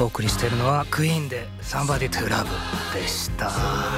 お送りしているのはクイーンで Somebody to Love でした。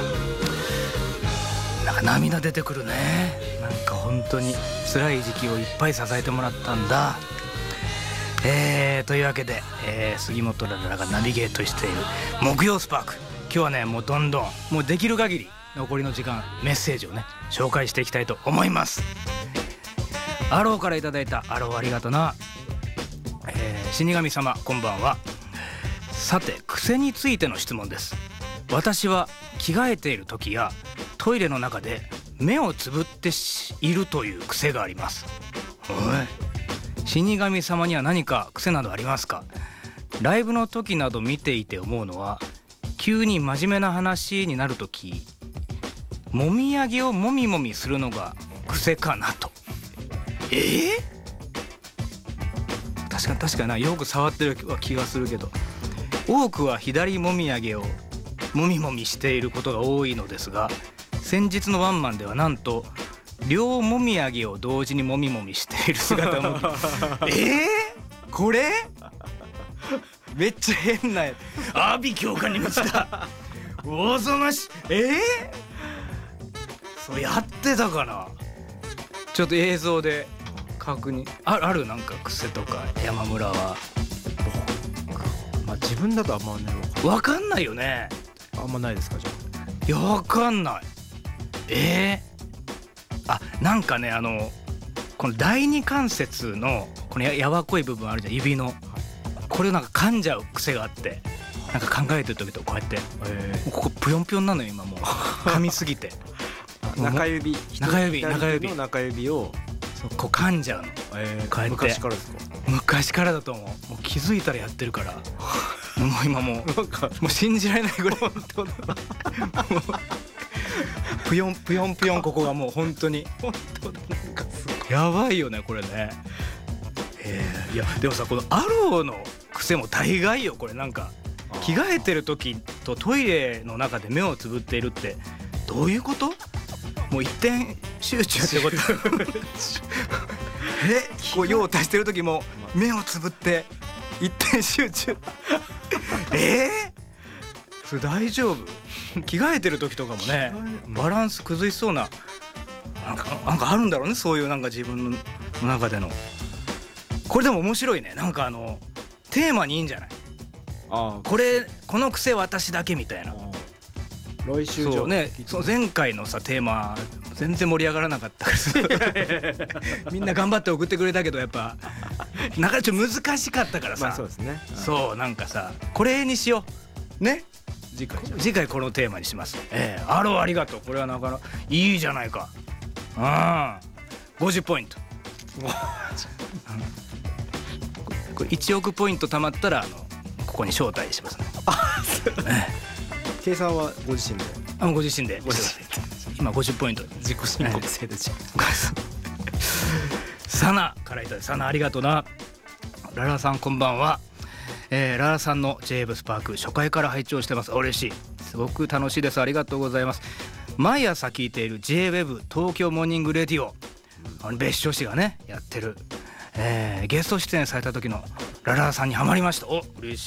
なんか涙出てくるね。なんか本当に辛い時期をいっぱい支えてもらったんだ。というわけで、杉本ラララがナビゲートしている木曜スパーク、今日はねもうどんどんもうできる限り残りの時間メッセージをね紹介していきたいと思います。アローからいただいたアローありがとな、死神様こんばんは。さて癖についての質問です。私は着替えている時やトイレの中で目をつぶっているという癖があります。死神様には何か癖などありますか？ライブの時など見ていて思うのは、急に真面目な話になる時もみあげをもみもみするのが癖かなと。確かにな、よく触ってる気がするけど、多くは左もみあげをもみもみしていることが多いのですが、先日のワンマンではなんと両もみあげを同時にもみもみしている姿もこれめっちゃ変な阿鼻教官に満ちたおぞましそうやってたかな。ちょっと映像で確認あるなんか癖とか。山村は自分だとあんまね分かんないよね。 あんまないですか？じゃいや分かんない。なんかねこの第二関節のこのやわこい部分あるじゃん、指の、これをなんか噛んじゃう癖があって、なんか考えてる時とこうやって、ここぷよんぷよんなのよ今もう噛みすぎて中指の中指をこう噛んじゃうの、こうやって。 昔からですか？ 昔からだと思う。もう気づいたらやってるからもう今もう信じられないぐらいもうぷよんぷよんぷよん、ここがもう本当にやばいよねこれね。いやでもさ、このアローの癖も大概よこれ。なんか着替えてる時とトイレの中で目をつぶっているってどういうこと？もう一点集中ってことこう用を足してる時も目をつぶって一点集中それ大丈夫？着替えてる時とかもねバランス崩しそうな、なんかあるんだろうね、そういうなんか自分の中での。これでも面白いね。なんかテーマにいいんじゃない？この癖私だけみたいな。 来週そうね、そう前回のさテーマ全然盛り上がらなかったからみんな頑張って送ってくれたけど、やっぱなかなかちょっと難しかったからさ、 そうですね。 そうなんかさこれにしようね。次回このテーマにします。アローありがとう。これはなかなかいいじゃないか。50ポイントこれ1億ポイント貯まったらここに招待しますね。 計算はご自身で。 ご自身で今50ポイント自己申告制でサナからいただいて、サナありがとうな。ララさんこんばんは。ララさんの J ブスパーク初回から拝聴してます。嬉しい、すごく楽しいです。ありがとうございます。毎朝聞いている JWEB 東京モーニングレディオ、別所氏がねやってる、ゲスト出演された時のララさんにハマりました。嬉しい。